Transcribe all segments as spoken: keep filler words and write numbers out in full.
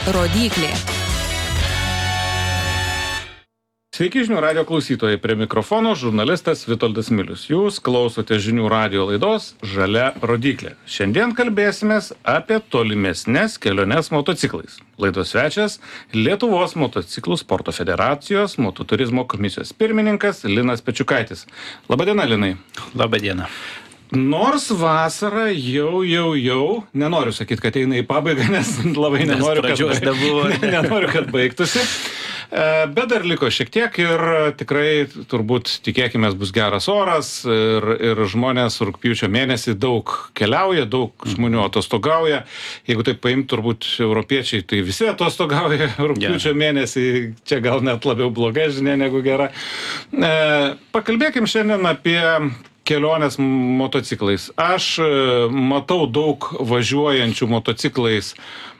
Rodyklė. Sveiki žinių radijo klausytojai, prie mikrofono žurnalistas Vitoldas Milius. Jūs klausote žinių radijo laidos Žalia rodyklė. Šiandien kalbėsimės apie tolimesnes keliones motociklais. Laidos svečias Lietuvos motociklų sporto federacijos mototurizmo komisijos pirmininkas Linas Pečiukaitis. Labadiena, Linai. Labadiena. Nors vasara jau, jau, jau, nenoriu sakyti, kad eina į pabaigą, nes labai nenoriu, kad, baig... nenoriu, kad baigtųsi. Bet dar liko šiek tiek ir tikrai turbūt tikėkimės bus geras oras ir, ir žmonės rugpjūčio mėnesį daug keliauja, daug žmonių atostogauja. Jeigu taip paimt, turbūt europiečiai tai visi atostogauja rugpjūčio mėnesį, čia gal net labiau bloga žinia negu gera. Pakalbėkim šiandien apie kelionės motociklais. Aš matau daug važiuojančių motociklais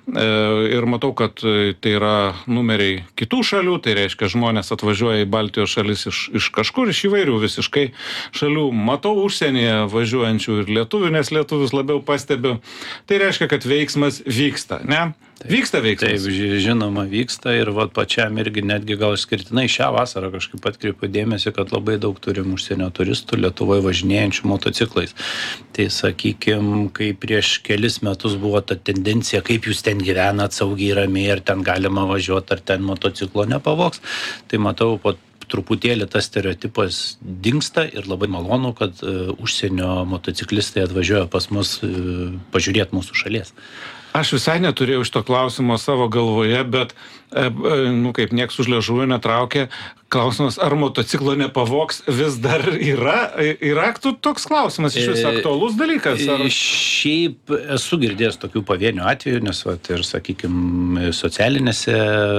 ir matau, kad tai yra numeriai kitų šalių, tai reiškia žmonės atvažiuoja į Baltijos šalis iš, iš kažkur, iš įvairių visiškai šalių. Matau užsienyje važiuojančių ir lietuvių, nes lietuvius labiau pastebiu. Tai reiškia, kad veiksmas vyksta, ne? Taip, vyksta veiksmas. Taip, žinoma, vyksta ir vat pačiam irgi netgi gal išskirtinai šią vasarą kažkaip atkreipiu dėmesį, kad labai daug turim užsienio turistų Lietuvoje važinėjančių motociklais. Tai sakykim, kai prieš kelis metus buvo ta tendencija, kaip jūs ten gyvenat saugiai ramiai, ar ten galima važiuoti, ar ten motociklo nepavogs, tai matau, po truputėlį tas stereotipas dingsta ir labai malonu, kad uh, užsienio motociklistai atvažiuoja pas mus uh, pažiūrėti mūsų šalies. Aš visai neturėjau šito klausimo savo galvoje, bet, e, nu, kaip nieks už liežuvio netraukė, klausimas, ar motociklo nepavogs vis dar yra? Yra toks klausimas, iš vis aktualus dalykas? Ar... Šiaip esu girdėjęs tokių pavienių atvejų, nes vat, ir, sakykime, socialinėse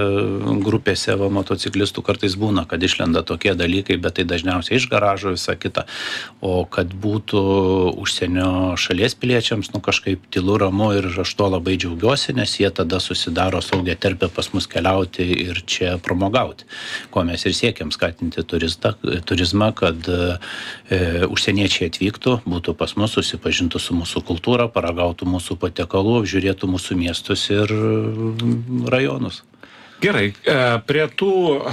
grupėse va, motociklistų kartais būna, kad išlenda tokie dalykai, bet tai dažniausiai iš garažo visą kitą. O kad būtų užsienio šalies piliečiams, nu kažkaip tylu ramu ir aš to labai džiaugiuosi, nes jie tada susidaro saugią terpę pas mus keliauti ir čia pramogauti, ko mes ir siekiam skatinti turistą, turizmą, kad e, užsieniečiai atvyktų, būtų pas mus, susipažintų su mūsų kultūra, paragautų mūsų patiekalų, apžiūrėtų mūsų miestus ir rajonus. Gerai, prie tų,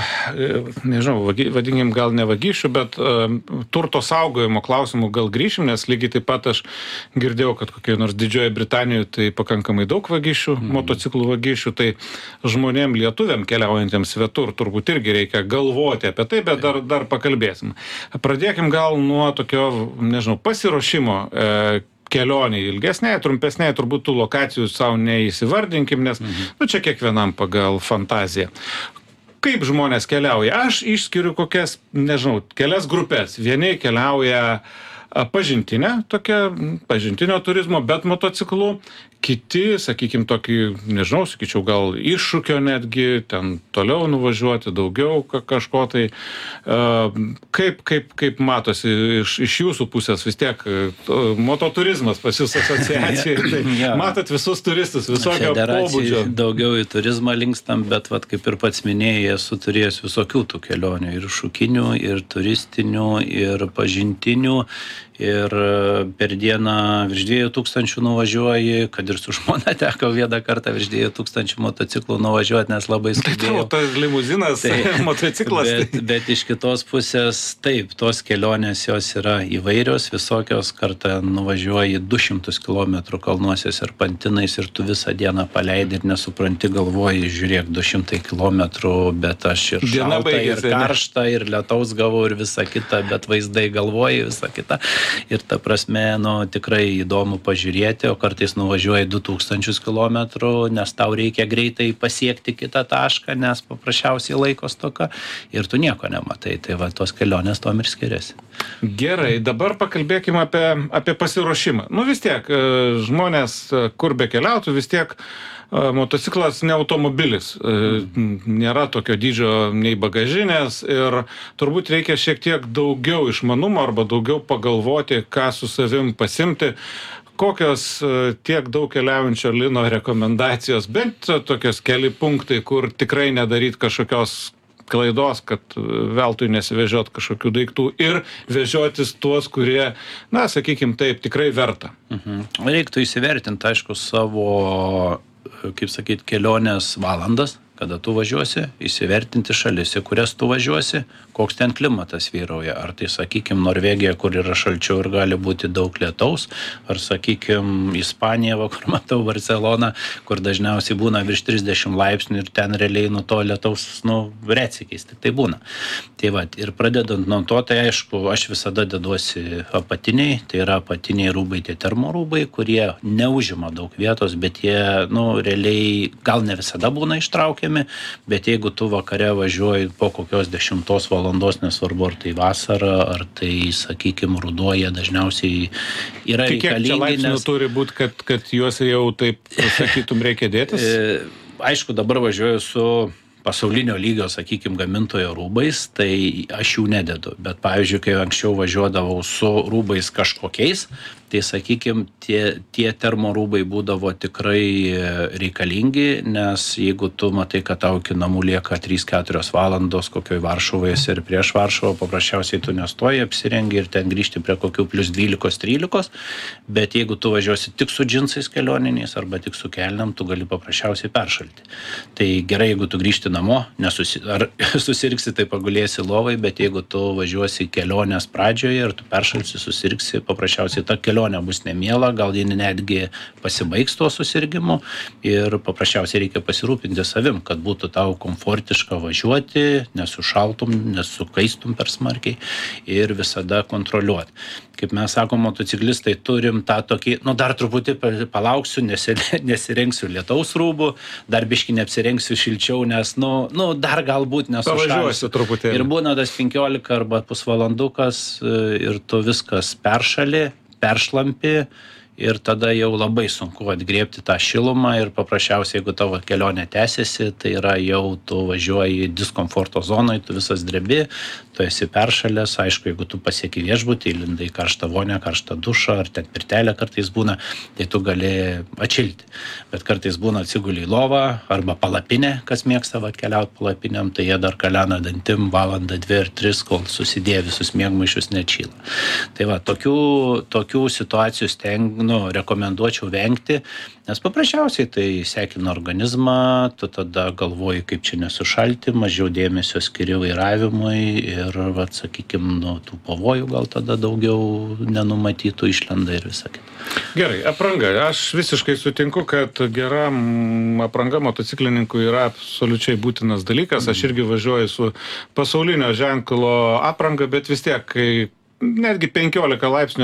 nežinau, vadinkim gal ne vagysčių, bet turto saugojimo klausimų gal grįšim, nes lygiai taip pat aš girdėjau, kad kokioje nors Didžiojoje Britanijoje tai pakankamai daug vagysčių, mm. motociklų vagysčių, tai žmonėm lietuviam keliaujantiems svetur turbūt irgi reikia galvoti apie tai, bet dar, dar pakalbėsim. Pradėkim gal nuo tokio, nežinau, pasiruošimo kelioniai ilgesnei, trumpesnei, turbūt tų lokacijų savo neįsivardinkim, nes mhm. nu, čia kiekvienam pagal fantaziją. Kaip žmonės keliauja? Aš išskiriu kokias, nežinau, kelias grupės. Vieni keliauja pažintinę, tokia pažintinio turizmo, bet motociklu. Kiti, sakykim, tokį, nežinau, sakyčiau, gal iššūkio netgi, ten toliau nuvažiuoti, daugiau kažko tai. Kaip, kaip, kaip matosi iš, iš jūsų pusės vis tiek mototurizmas pas jūs asociacijai, tai ja. Matot visus turistus, visokio pobūdžio. Daugiau į turizmą linkstam, bet vat, kaip ir pats minėjai, esu turėjęs visokių tų kelionių, ir šukinių, ir turistinių, ir pažintinių. Ir per dieną virš dviejų tūkstančių nuvažiuoji, kad ir su žmona teko vieną kartą virš dviejų tūkstančių motociklų nuvažiuoti, nes labai skubėjau. Tai tas limuzinas, tai, motociklas. Bet, bet iš kitos pusės, taip, tos kelionės jos yra įvairios, visokios, kartą nuvažiuoji du šimtus kilometrų kalnuose ir pantinais ir tu visą dieną paleidi ir nesupranti, galvoji, žiūrėk, du šimtai kilometrų, bet aš ir Diena šalta, baigėsi, ir karšta, ir lietaus gavau, ir visa kita, bet vaizdai galvoji, visa kita. Ir ta prasme, nu, tikrai įdomu pažiūrėti, o kartais nuvažiuoji du tūkstančius kilometrų, nes tau reikia greitai pasiekti kitą tašką, nes paprasčiausiai laiko stoka ir tu nieko nematai. Tai va, tos kelionės tom ir skiriasi. Gerai, dabar pakalbėkime apie, apie pasiruošimą. Nu vis tiek, žmonės, kur be keliautų, vis tiek motociklas ne automobilis, nėra tokio dydžio nei bagažinės ir turbūt reikia šiek tiek daugiau išmanumo arba daugiau pagalvoti, ką su savim pasimti. Kokios tiek daug keliaujančio Lino rekomendacijos, bent tokios keli punktai, kur tikrai nedaryt kažkokios klaidos, kad veltui nesivežiot kažkokių daiktų ir vežiotis tuos, kurie, na, sakykim taip, tikrai verta. Mhm. Reiktų įsivertinti, aišku, savo kaip sakyt, kelionės valandas, kada tu važiuosi, įsivertinti šalis, į kurias tu važiuosi, koks ten klimatas vyrauja. Ar tai, sakykime, Norvegija, kur yra šalčiau ir gali būti daug lietaus, ar, sakykime, Ispanija, va, kur matau Barcelona, kur dažniausiai būna virš trisdešimt laipsnių ir ten realiai nuo to lietaus, nu, retsykiais, tik tai būna. Tai va, ir pradedant nuo to, tai aišku, aš visada deduosi apatiniai, tai yra apatiniai rūbai, tie termorūbai, kurie neužima daug vietos, bet jie, nu, realiai gal ne visada būna ištraukiami, bet jeigu tu vakare važiuoji po kokios dešimtos valandos, nesvarbu, ar tai vasara, ar tai, sakykime, ruduo, jie dažniausiai yra tai kiek reikalingi. Čia laipsnių nes... turi būti, kad, kad juos jau taip, sakytum, reikia dėtis? Aišku, dabar važiuoju su pasaulinio lygio, sakykime, gamintojo rūbais, tai aš jų nededu. Bet, pavyzdžiui, kai anksčiau važiuodavau su rūbais kažkokiais, tai, sakykime, tie, tie termorūbai būdavo tikrai reikalingi, nes jeigu tu matai, kad tau iki namų lieka trys keturios valandos kokioj Varšuvoje ir prieš Varšuvą, paprasčiausiai tu nestoji, apsirengi ir ten grįžti prie kokių plius dvylikos trylikos, bet jeigu tu važiuosi tik su džinsais kelioniniais arba tik su kelniam, tu gali paprasčiausiai peršalti. Tai gerai, jeigu tu grįžti namo, nesusi, ar susirgsi, tai pagulėsi lovai, bet jeigu tu važiuosi kelionės pradžioje ir tu peršalsi, susirgsi, paprasčiausiai ta kelionė bus nemiela, gal jie netgi pasibaigs tuo susirgimu ir paprasčiausiai reikia pasirūpinti savim, kad būtų tau komfortiška važiuoti, nesušaltum, nesukaistum per smarkiai ir visada kontroliuoti. Kaip mes sakom, motociklistai turim tą tokį, nu dar truputį palauksiu, nesirengsiu lietaus rūbų, dar biškį neapsirengsiu šilčiau, nes, nu, nu dar galbūt nesušalsiu. Ir būna tas penkiolika arba pusvalandukas ir tu viskas peršali, peršlampi ir tada jau labai sunku atgriebti tą šilumą ir paprasčiausiai, jeigu tavo kelionė tęsiasi, tai yra jau tu važiuoji diskomforto zonoje, tu visas drebi, tu esi peršalęs, aišku, jeigu tu pasieki viešbutį, įlindai karštą vonę, karštą dušą, ar ten pirtelę kartais būna, tai tu gali atšilti. Bet kartais būna atsiguli į lovą arba palapinę, kas mėgsta keliauti palapinėm, tai jie dar kalena dantim valandą, dvi ar tris, kol susidėjo visus miegmaišius neatšyla. Tai va, tokių, tokių situacijų steng, nu, rekomenduočiau vengti, nes paprasčiausiai tai sekina organizmą, tu tada galvoji, kaip čia nesušalti, mažiau dėmesio skiri vairavimui ir, vat, sakykime, nu, tų pavojų gal tada daugiau nenumatytų išlenda ir visą kitą. Gerai, apranga. Aš visiškai sutinku, kad gera apranga motociklininkui yra absoliučiai būtinas dalykas. Aš irgi važiuoju su pasaulinio ženklo apranga, bet vis tiek, kai netgi penkiolika laipsnių,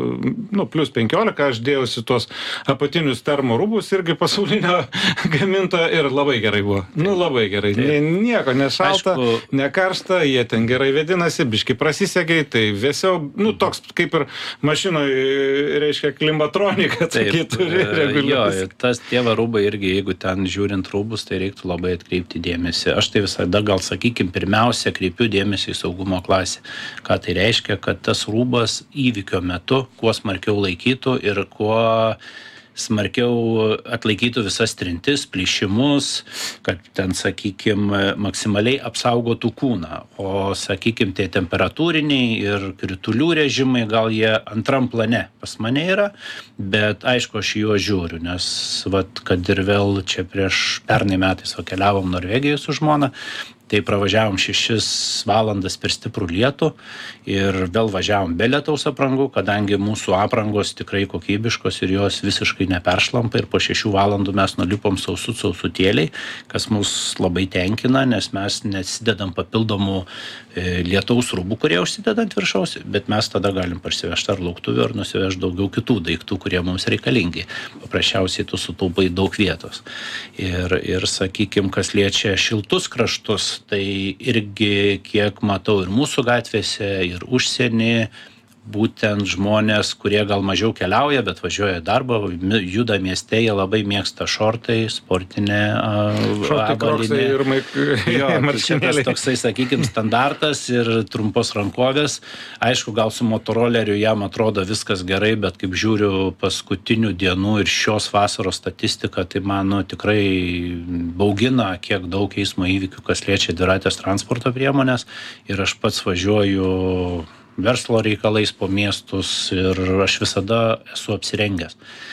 nu, plus penkiolika, aš dėjausi tuos apatinius termo rūbus irgi pasaulinio gaminto ir labai gerai buvo. Nu, labai gerai. Nie, nieko nešalta, aišku, nekaršta, jie ten gerai vedinasi, biški prasisegiai, tai vėsiau, nu, toks kaip ir mašinoje, reiškia, klimatronika, tai turi reguliuoti. Jo, tas tėva rūbai irgi, jeigu ten žiūrint rūbus, tai reiktų labai atkreipti dėmesį. Aš tai visada gal, sakykim, pirmiausia kreipiu dėmesį į saugumo klasę. Ką tai reiškia, kad tas rūbas įvykio metu kuo smarkiau laikytų ir kuo smarkiau atlaikytų visas trintis, plyšimus, kad ten, sakykime, maksimaliai apsaugotų kūną. O, sakykime, tie temperatūriniai ir kritulių režimai, gal jie antram plane pas mane yra, bet aišku, aš juo žiūriu, nes, vat, kad ir vėl čia prieš pernai metais keliavom Norvegijoje su žmona, tai pravažiavom šešias valandas per stiprų lietų ir vėl važiavom be lietaus aprangų, kadangi mūsų aprangos tikrai kokybiškos ir jos visiškai neperšlampa ir po šešių valandų mes nulipom sausut sausutėliai, kas mus labai tenkina, nes mes nesidedam papildomų e, lietaus rūbų, kurie užsideda ant viršaus, bet mes tada galim parsivežti ar lauktuvių, ar nusivežti daugiau kitų daiktų, kurie mums reikalingi. Paprasčiausiai tu sutaupai daug vietos. Ir, ir sakykim, kas liečia šiltus kraštus, tai irgi, kiek matau ir mūsų gatvėse, ir užsienį, būtent žmonės, kurie gal mažiau keliauja, bet važiuoja darbą, juda mieste, jie labai mėgsta šortai, sportinė avalynė. Ir maik... Jo, čia tas toksai, sakykime, standartas ir trumpos rankovės. Aišku, gal su motoroleriu jam atrodo viskas gerai, bet kaip žiūriu paskutinių dienų ir šios vasaros statistiką, tai man tikrai baugina, kiek daug eismo įvykių, kas liečia dviratės transporto priemonės. Ir aš pats važiuoju verslo reikalais po miestus ir aš visada esu apsirengęs.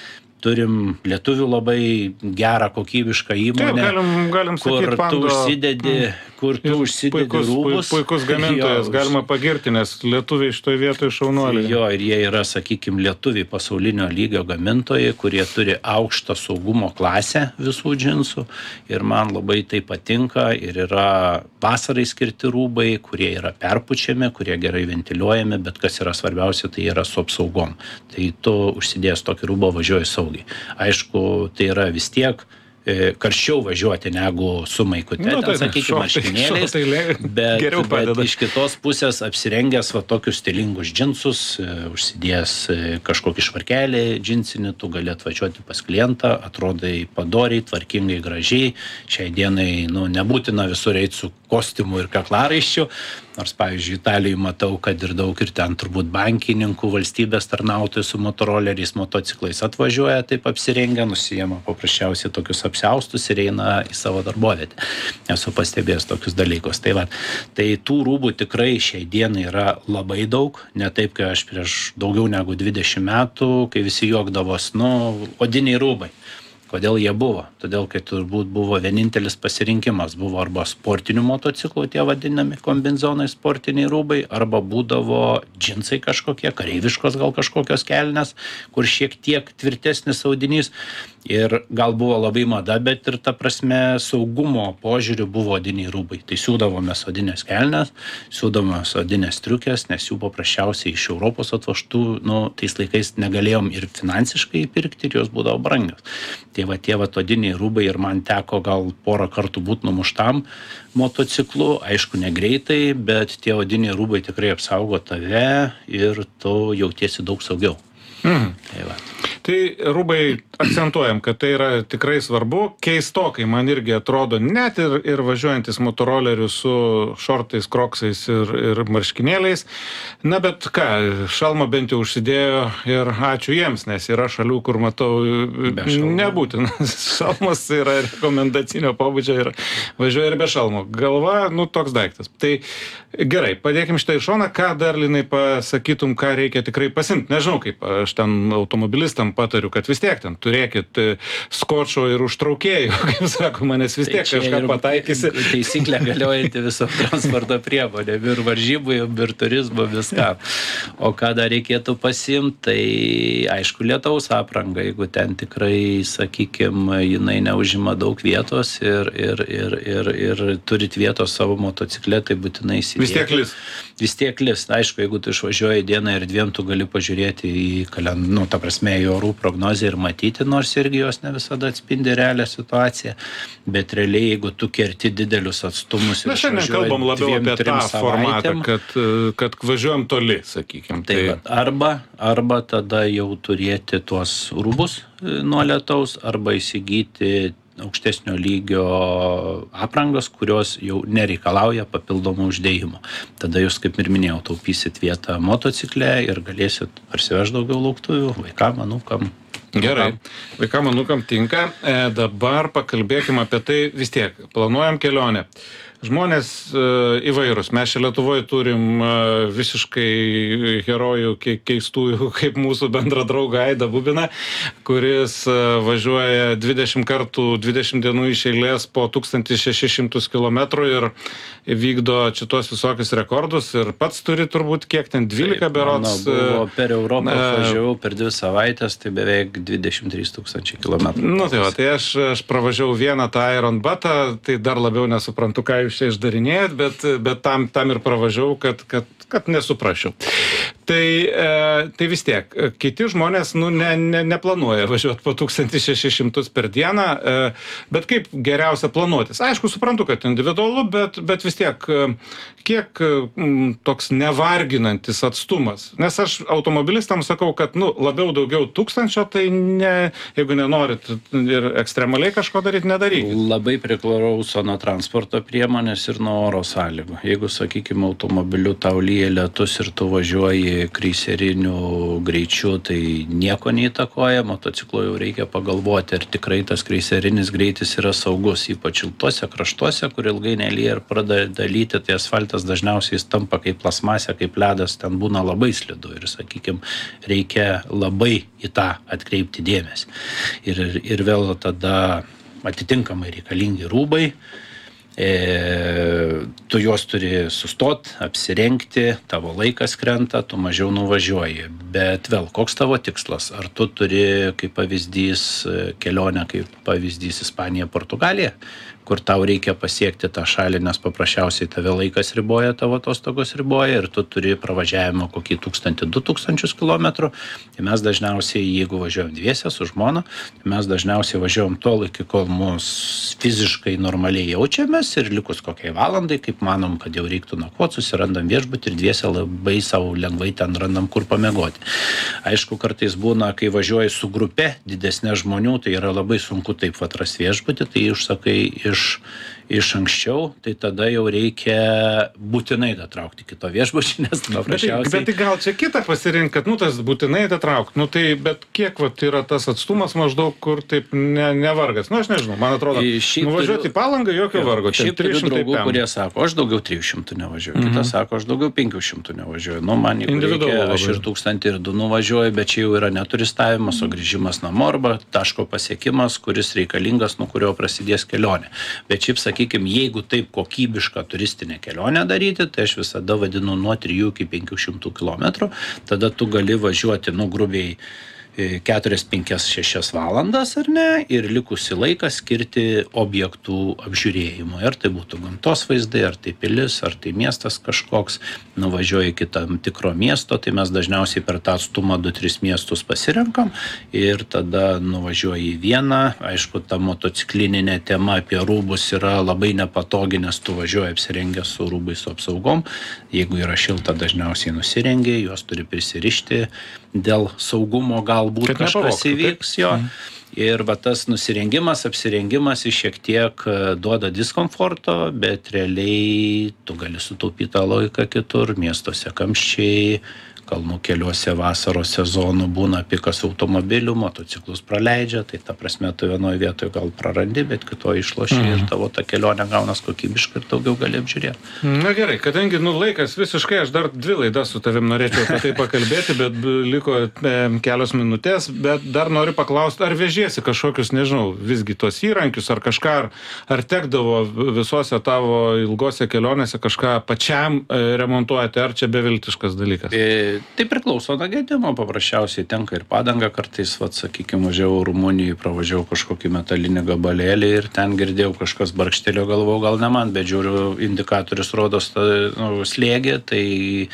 turim lietuvių labai gerą, kokybišką įmonę, Taip, galim, galim kur sakyt, Pando, tu užsidedi, kur tu užsidedi puikus, rūbus. Puikus gamintojas, jo, galima pagirti, nes lietuviai šitoje vietoje šaunuoliai. Jo, ir jie yra, sakykime, lietuviai pasaulinio lygio gamintojai, kurie turi aukštą saugumo klasę visų džinsų. Ir man labai tai patinka. Ir yra vasarai skirti rūbai, kurie yra perpučiami, kurie gerai ventiliuojami, bet kas yra svarbiausia, tai yra su apsaugom. Tai tu užsidėjęs tokį rūbą važiuoji saugiai. Aišku, tai yra vis tiek karščiau važiuoti negu su maikute, nu, tai, ten, sakykime, marškinėliais, bet, bet iš kitos pusės apsirengęs va tokius stilingus džinsus, užsidėjęs kažkokį švarkelį džinsinį, tu gali atvažiuoti pas klientą, atrodai padoriai, tvarkingai, gražiai. Šiai dienai nu, nebūtina visur eiti su kostiumu ir kaklaraiščiu, nors, pavyzdžiui, Italijoje matau, kad ir daug ir ten turbūt bankininkų, valstybės tarnautojų su motoroleriais, motociklais atvažiuoja taip apsirengę, nusijama paprasčiausiai tokius apsiaustus ir eina į savo darbovietę. Esu pastebėjęs tokius dalykus. Tai, va, tai tų rūbų tikrai šiai dienai yra labai daug, ne taip, kai aš prieš daugiau negu dvidešimt metų, kai visi juokdavos, nu, odiniai rūbai. Kodėl jie buvo? Todėl, kai turbūt buvo vienintelis pasirinkimas, buvo arba sportinių motociklų, tie vadinami kombinzonai, sportiniai rūbai, arba būdavo džinsai kažkokie, kareiviškos gal kažkokios kelnes, kur šiek tiek tvirtesnis audinys. Ir gal buvo labai mada, bet ir ta prasme saugumo požiūriu buvo odiniai rūbai. Tai siūdavome odinės kelnes, siūdavome odinės striukės, nes jų paprasčiausiai iš Europos atvažtų, nu, tais laikais negalėjom ir finansiškai įpirkti ir jos būdavo brangios. Tai va tie va odiniai rūbai ir man teko gal porą kartų būti numuštam motociklu, aišku, negreitai, bet tie odiniai rūbai tikrai apsaugo tave ir tu jautiesi daug saugiau. Mhm. Tai va. Tai rūbai akcentuojam, kad tai yra tikrai svarbu. Keistokai man irgi atrodo, net ir, ir važiuojantis motoroleriu su šortais, kroksais ir, ir marškinėliais. Na, bet ką, šalmą bent jau užsidėjo ir ačiū jiems, nes yra šalių, kur matau nebūtinas. Šalmas yra rekomendacinio pobūdžio ir važiuoja ir be šalmo. Galva, nu, toks daiktas. Tai gerai, padėkim šitą į šoną. Ką dar, Linai, pasakytum, ką reikia tikrai pasimti? Nežinau, kaip aš ten automobilistam patariu, kad vis tiek ten turėkit skočo ir užtraukėjų, kaip sakoma, nes vis tiek tai kažką pataikysi. Taisyklė galiojanti viso transporto priemonė, ir varžybų, ir turizmo, viskam. O ką dar reikėtų pasimti, tai aišku, lietaus apranga, jeigu ten tikrai, sakykime, jinai neužima daug vietos ir, ir, ir, ir, ir turit vietos savo motocikle, tai būtinai įsidėti. Vis tiek lis. Vis tiek lis. Aišku, jeigu tu išvažiuoji dieną ir dviem, tu gali pažiūrėti į kalendorių, nu, ta prasme, į orų prognozę ir matyti, nors irgi jos ne visada atspindi realią situaciją, bet realiai, jeigu tu kerti didelius atstumus ir na, šiandien kalbam labiau dviem, apie tą formatą, kad, kad važiuojam toli, sakykime. Tai, tai... Arba, arba tada jau turėti tuos rūbus nuo lietaus, arba įsigyti aukštesnio lygio aprangos, kurios jau nereikalauja papildomų uždėjimo. Tada jūs, kaip ir minėjau, taupysit vietą motocikle ir galėsit parsivežti daugiau lauktuvių vaikam, anūkam. Gerai, vaikam, anūkam tinka. E, dabar pakalbėkime apie tai, vis tiek, planuojam kelionę. Žmonės e, įvairūs. Mes čia Lietuvoje turim e, visiškai herojų ke, keistųjų, kaip mūsų bendra drauga Aida Bubina, kuris e, važiuoja dvidešimt kartų, dvidešimt dienų iš eilės po tūkstantis šešis šimtus kilometrų ir vykdo šitos visokius rekordus ir pats turi turbūt kiek ten dvylika berods. Mano buvo per Europą e, važiavau per dvi savaitės, tai beveik dvidešimt trys tūkstančiai kilometrų. Nu tai va, tai aš, aš pravažiavau vieną tą Iron Batą, tai dar labiau nesuprantu, ką jūs čia išdarinėjat, bet, bet tam, tam ir pravažiavau, kad, kad, kad nesuprasčiau. Tai, e, tai vis tiek, kiti žmonės nu, ne, ne, neplanuoja važiuoti po tūkstantis šešis šimtus per dieną, e, bet kaip geriausia planuotis? Aišku, suprantu, kad individualu, bet, bet vis tiek, kiek m, toks nevarginantis atstumas. Nes aš automobilistams sakau, kad nu, labiau daugiau tūkstančio, tai ne, jeigu nenorit ir ekstremaliai kažko daryti, nedarykit. Labai priklauso nuo transporto priemonės ir nuo oro sąlygų. Jeigu, sakykime, automobiliu tau lyja lietus ir tu važiuoji kreiseriniu greičiu, tai nieko neįtakoja, motociklo jau reikia pagalvoti, ar tikrai tas kreiserinis greitis yra saugus, ypač šiltuose kraštuose, kur ilgai nelyja ir pradeda lyti, tai asfaltas dažniausiai jis tampa kaip plasmasė, kaip ledas, ten būna labai slidu ir, sakykime, reikia labai į tą atkreipti dėmesį. Ir, ir vėl tada atitinkamai reikalingi rūbai, e, tu juos turi sustot, apsirengti, tavo laikas krenta, tu mažiau nuvažiuoji. Bet vėl, koks tavo tikslas? Ar tu turi, kaip pavyzdys, kelionę, kaip pavyzdys Ispanija, Portugalija, kur tau reikia pasiekti tą šalį, nes paprasčiausiai tave laikas riboja, tavo atostogos riboja ir tu turi pravažiavimo kokį tūkstantį, du tūkstančius kilometrų. Tai mes dažniausiai, jeigu važiuojam dviese su žmona, tai mes dažniausiai važiuojam tol, iki kol mus fiziškai normaliai jaučiamės ir likus kokiai valandai, kaip manom, kad jau reiktų nakvot, susirandam viešbutį ir dviese labai savo lengvai ten randam kur pamiegoti. Aišku, kartais būna, kai važiuoji su grupe didesnė žmonių, tai yra labai sunku taip atras viešbutį, tai užsakai iš iš anksčiau, tai tada jau reikia būtinai datraukti kito viešbučio, nes paprasčiausiai... Bet, bet tai gal čia kitą pasirinkti, kad, nu, tas būtinai datraukti, nu, tai bet kiek, vat, yra tas atstumas maždaug, kur taip ne, nevargas, nu, aš nežinau, man atrodo, nuvažiuoti į Palangą, jokio jau, vargo, šiaip turiu draugų, kurie sako, aš daugiau trijų šimtų nevažiuoju, mm -hmm. kitas sako, aš daugiau penkių šimtų nevažiuoju, nu, man jeigu reikia, aš ir tūkstantį ir du nuvažiuoju, bet čia jau yra neturistavimas, o grįžimas namo arba taško pasiekimas, kuris reikalingas, nuo kurio prasidės kelionė. Bet šiaip, sakykime, jeigu taip kokybišką turistinę kelionę daryti, tai aš visada vadinu nuo trijų iki penkių šimtų kilometrų, tada tu gali važiuoti, nu, grubiai keturias, penkias, šešias valandas, ar ne, ir likusi laiką skirti objektų apžiūrėjimui. Ar tai būtų gamtos vaizdai, ar tai pilis, ar tai miestas kažkoks, nuvažiuoji iki tam tikro miesto, tai mes dažniausiai per tą atstumą du tris miestus pasirenkam ir tada nuvažiuoji į vieną. Aišku, ta motociklininė tema apie rūbus yra labai nepatogi, nes tu važiuoji apsirengęs su rūbais, su apsaugom. Jeigu yra šilta, dažniausiai nusirengi, juos turi prisirišti dėl saugumo gal galbūt kažkas įvyks jo. Mhm. Ir va tas nusirengimas, apsirengimas iš šiek tiek duoda diskomforto, bet realiai tu gali sutaupyti tą laiką kitur, miestuose kamščiai, kalnų keliuose vasaros sezonų būna pikas automobilių, motociklus praleidžia, tai ta prasme tu vienoje vietoje gal prarandi, bet kitoje išloši mm. ir tavo ta kelionė gaunas kokybiškai ir daugiau gali apžiūrėti. Na gerai, kadangi nu, laikas visiškai, aš dar dvi laidas su tavim norėčiau apie tai pakalbėti, bet liko e, kelios minutės, bet dar noriu paklausti, ar vežiesi kažkokius, nežinau, visgi tos įrankius ar kažką, ar, ar tekdavo visose tavo ilgose kelionėse kažką pačiam e, remontuoti, ar čia beviltiškas dalykas? E... Tai priklauso nuo gedimo, paprasčiausiai tenka ir padanga kartais, vat, sakykime, važiavau Rumunijai, pravažiavau kažkokį metalinį gabalėlį ir ten girdėjau kažkas barkštelio, galvojau, gal ne man, bet žiūriu, indikatorius rodos nu, slėgį, tai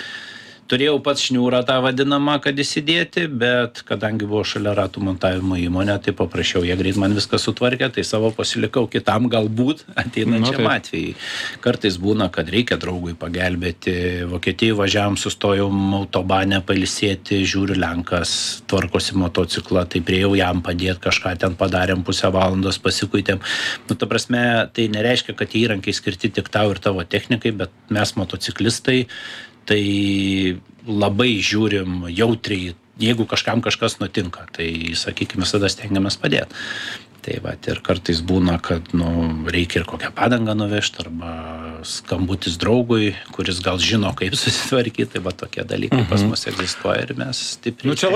turėjau pats šniūrą tą vadinamą, kad įsidėti, bet kadangi buvo šalia ratų montavimo įmonė, tai paprašiau, jie greit man viską sutvarkė, tai savo pasilikau kitam galbūt ateinančiam no, atvejai. Kartais būna, kad reikia draugui pagelbėti. Vokietijai važiavam, sustojom autobane pailsėti, žiūriu Lenkas, tvarkosi motociklą, tai priejau jam padėti, kažką ten padarėm, pusę valandos pasikuitėm. Nu, ta prasme, tai nereiškia, kad įrankiai skirti tik tau ir tavo technikai, bet mes motociklistai tai labai žiūrim jautriai, jeigu kažkam kažkas nutinka, tai, sakykime, visada stengiamės padėti. Tai va, ir kartais būna, kad nu, reikia ir kokią padangą nuvežti, arba skambutis draugui, kuris gal žino, kaip susitvarkyti, tai va tokie dalykai mhm. pas mus egzistuoja ir mes stipriai. Nu,